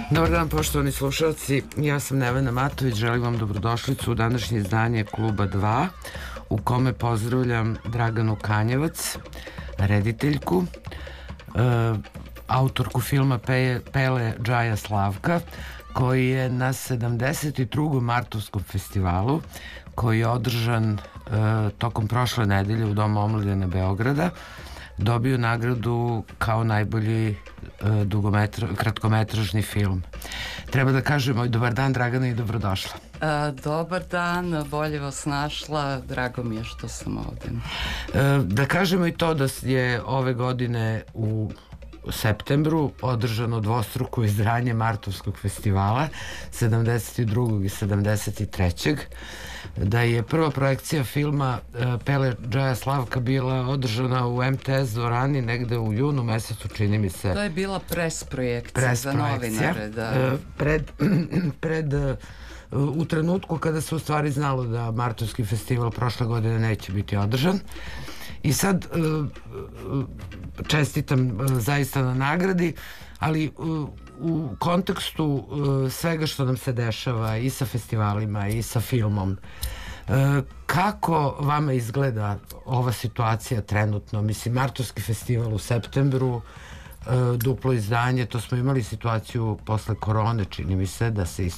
Dobar dan, poštovani slušalci. Ja sam Nevena Matović, želim vam dobrodošlicu u današnje izdanje Kluba 2, u kome pozdravljam Draganu Kanjevac, rediteljku, autorku filma Pele Džaja Slavka, koji je na 72. Martovskom festivalu, koji je održan tokom prošle nedelje u Domu omladine Beograda, dobio nagradu kao najbolji kratkometražni film. Treba da kažemo dobar dan, Dragana, i dobrodošla. Dobar dan, bolje vas našla, drago mi je što sam ovde. Da kažemo i to da je ove godine u septembru održano dvostruko izdanje Martovskog festivala 72. i 73. Da je prva projekcija filma Pele Džaja Slavka bila održana u MTS dvorani negde u junu mesecu, čini mi se. To je bila pres projekcija za novinare, da. U trenutku kada se u stvari znalo da Martovski festival prošle godine neće biti održan. I sad čestitam zaista na nagradi, ali u kontekstu svega što nam se dešava i sa festivalima i sa filmom, kako vama izgleda ova situacija trenutno? Mislim, Martovski festival u septembru, duplo izdanje, to smo imali situaciju posle korone, čini mi se, da se